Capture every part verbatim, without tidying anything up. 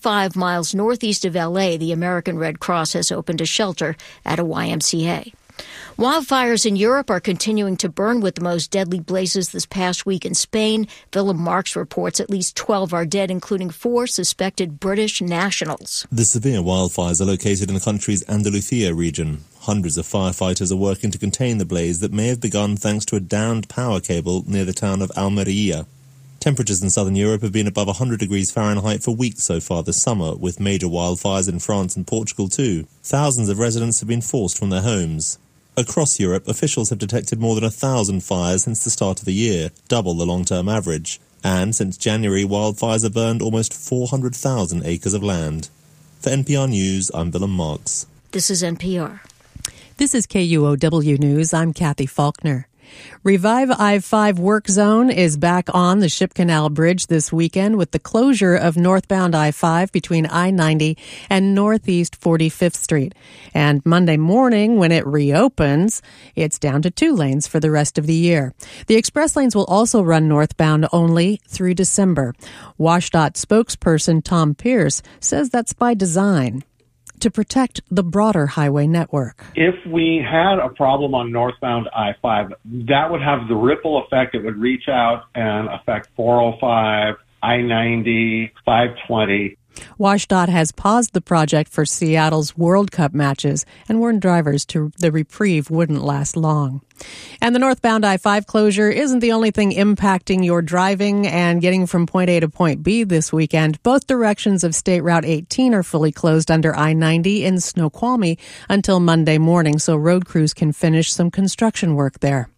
twenty-five miles northeast of L A, the American Red Cross has opened a shelter at a Y M C A. Wildfires in Europe are continuing to burn, with the most deadly blazes this past week in Spain. Willem Marks reports at least twelve are dead, including four suspected British nationals. The severe wildfires are located in the country's Andalusia region. Hundreds of firefighters are working to contain the blaze that may have begun thanks to a downed power cable near the town of Almería. Temperatures in southern Europe have been above one hundred degrees Fahrenheit for weeks so far this summer, with major wildfires in France and Portugal too. Thousands of residents have been forced from their homes. Across Europe, officials have detected more than a thousand fires since the start of the year, double the long-term average. And since January, wildfires have burned almost four hundred thousand acres of land. For N P R News, I'm Willem Marks. This is N P R. This is K U O W News. I'm Kathy Faulkner. Revive I five Work Zone is back on the Ship Canal Bridge this weekend with the closure of northbound I five between I ninety and Northeast forty-fifth Street. And Monday morning, when it reopens, it's down to two lanes for the rest of the year. The express lanes will also run northbound only through December. WashDOT spokesperson Tom Pierce says that's by design, to protect the broader highway network. If we had a problem on northbound I five, that would have the ripple effect. It would reach out and affect four oh five, I ninety, five twenty. WashDOT has paused the project for Seattle's World Cup matches and warned drivers to the reprieve wouldn't last long. And the northbound I five closure isn't the only thing impacting your driving and getting from point A to point B this weekend. Both directions of State Route eighteen are fully closed under I ninety in Snoqualmie until Monday morning, so road crews can finish some construction work there.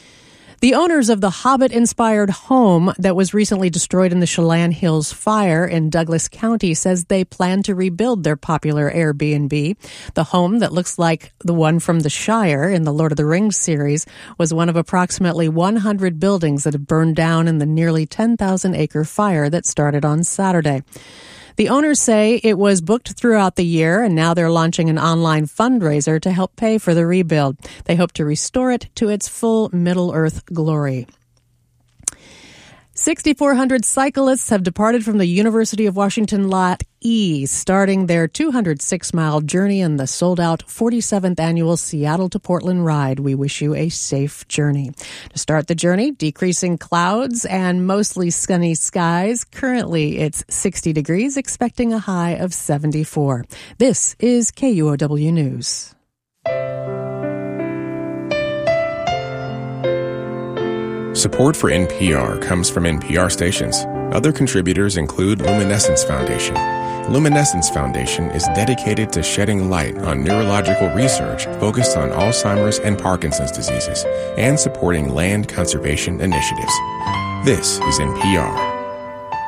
The owners of the Hobbit-inspired home that was recently destroyed in the Chelan Hills fire in Douglas County says they plan to rebuild their popular Airbnb. The home that looks like the one from the Shire in the Lord of the Rings series was one of approximately one hundred buildings that had burned down in the nearly ten thousand acre fire that started on Saturday. The owners say it was booked throughout the year, and now they're launching an online fundraiser to help pay for the rebuild. They hope to restore it to its full Middle-earth glory. six thousand four hundred cyclists have departed from the University of Washington Lot E, starting their two hundred six mile journey in the sold-out forty-seventh annual Seattle to Portland ride. We wish you a safe journey. To start the journey, decreasing clouds and mostly sunny skies. Currently, it's sixty degrees, expecting a high of seventy-four. This is K U O W News. Support for N P R comes from N P R stations. Other contributors include Luminescence Foundation. Luminescence Foundation is dedicated to shedding light on neurological research focused on Alzheimer's and Parkinson's diseases and supporting land conservation initiatives. This is N P R.